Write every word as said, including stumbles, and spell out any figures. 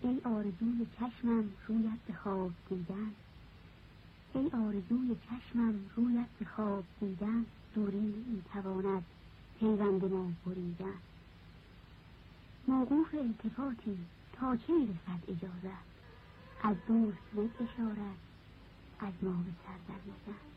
ای آرزوی چشمم رویت به خواب دیدن، ای آرزوی چشمم رویت به خواب دیدن، دوری نمی تواند پیوند ما بریدن. موقوف التفاتی تا چه میرسد اجازت، از دوست یک اشارت از ما به سر دویدن.